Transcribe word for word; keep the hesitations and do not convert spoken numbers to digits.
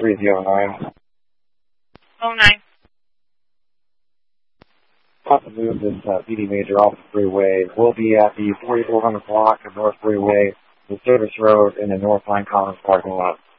three zero nine. Oh nine. About to move this uh, B D Major off the freeway. We'll be at the forty-four hundred block of North Freeway, the service road in the North Line Commons parking lot.